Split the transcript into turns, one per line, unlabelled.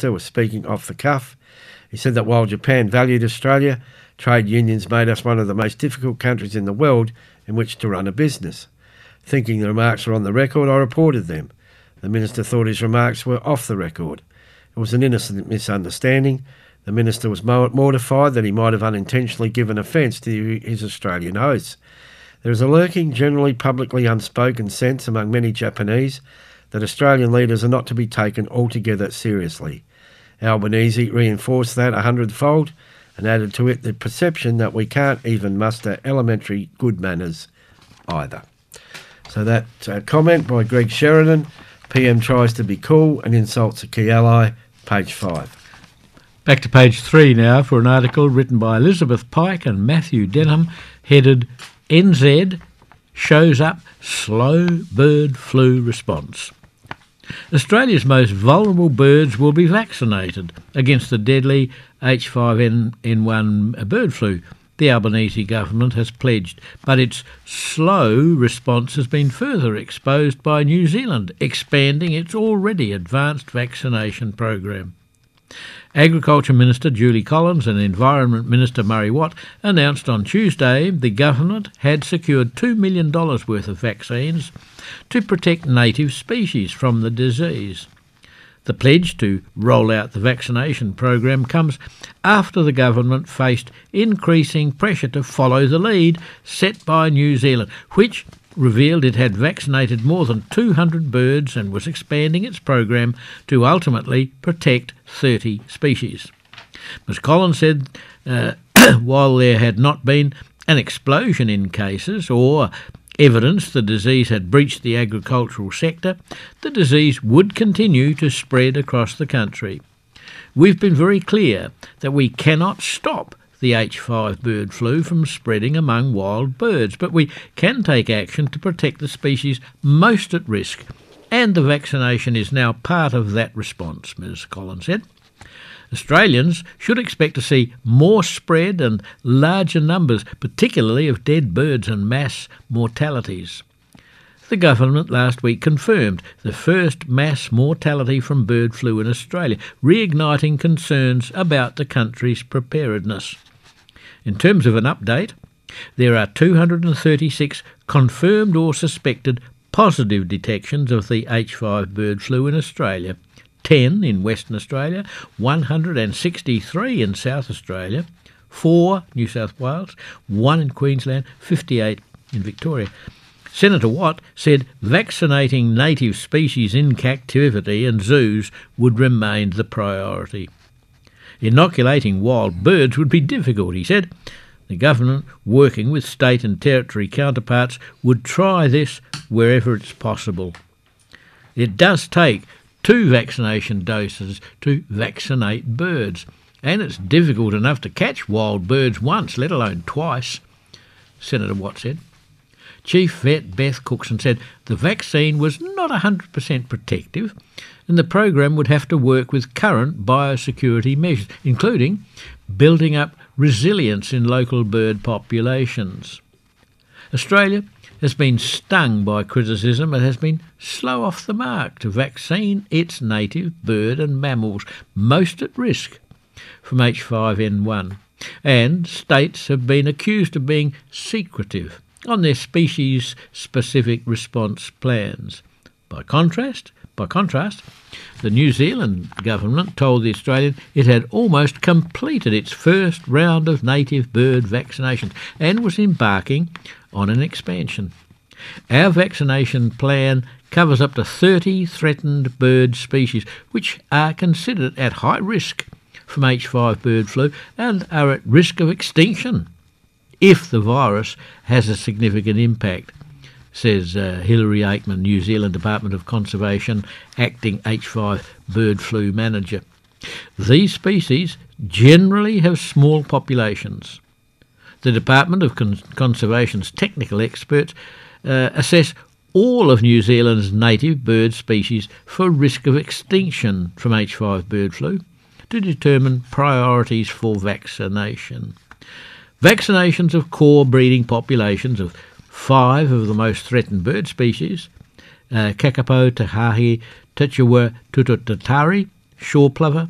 Minister was speaking off the cuff. He said that while Japan valued Australia, trade unions made us one of the most difficult countries in the world in which to run a business. Thinking the remarks were on the record, I reported them. The Minister thought his remarks were off the record. It was an innocent misunderstanding. The Minister was mortified that he might have unintentionally given offence to his Australian hosts. There is a lurking, generally publicly unspoken sense among many Japanese that Australian leaders are not to be taken altogether seriously. Albanese reinforced that 100-fold and added to it the perception that we can't even muster elementary good manners either. So that comment by Greg Sheridan, PM tries to be cool and insults a key ally, page 5.
Back to page 3 now for an article written by Elizabeth Pike and Matthew Denham, headed NZ Shows Up Slow Bird Flu Response. Australia's most vulnerable birds will be vaccinated against the deadly H5N1 bird flu, the Albanese government has pledged, but its slow response has been further exposed by New Zealand, expanding its already advanced vaccination program. Agriculture Minister Julie Collins and Environment Minister Murray Watt announced on Tuesday the government had secured $2 million worth of vaccines to protect native species from the disease. The pledge to roll out the vaccination program comes after the government faced increasing pressure to follow the lead set by New Zealand, which revealed it had vaccinated more than 200 birds and was expanding its program to ultimately protect 30 species. Ms Collins said while there had not been an explosion in cases or evidence the disease had breached the agricultural sector, the disease would continue to spread across the country. We've been very clear that we cannot stop the H5 bird flu from spreading among wild birds, but we can take action to protect the species most at risk, and the vaccination is now part of that response, Ms Collins said. Australians should expect to see more spread and larger numbers, particularly of dead birds and mass mortalities. The government last week confirmed the first mass mortality from bird flu in Australia, reigniting concerns about the country's preparedness. In terms of an update, there are 236 confirmed or suspected positive detections of the H5 bird flu in Australia, 10 in Western Australia, 163 in South Australia, 4 New South Wales, 1 in Queensland, 58 in Victoria. Senator Watt said vaccinating native species in captivity and zoos would remain the priority. Inoculating wild birds would be difficult, he said. The government, working with state and territory counterparts, would try this wherever it's possible. It does take 2 vaccination doses to vaccinate birds, and it's difficult enough to catch wild birds once, let alone twice, Senator Watt said. Chief Vet Beth Cookson said the vaccine was not 100% protective and the program would have to work with current biosecurity measures, including building up resilience in local bird populations. Australia has been stung by criticism and has been slow off the mark to vaccine its native bird and mammals most at risk from H5N1, and states have been accused of being secretive on their species-specific response plans. By contrast, the New Zealand government told the Australian it had almost completed its first round of native bird vaccinations and was embarking on an expansion. Our vaccination plan covers up to 30 threatened bird species which are considered at high risk from H5 bird flu and are at risk of extinction if the virus has a significant impact, says Hilary Aikman, New Zealand Department of Conservation Acting H5 Bird Flu Manager. These species generally have small populations. The Department of Conservation's technical experts assess all of New Zealand's native bird species for risk of extinction from H5 bird flu to determine priorities for vaccination. Vaccinations of core breeding populations of 5 of the most threatened bird species, kakapo, tahahi, tituwa tututatari, shore plover,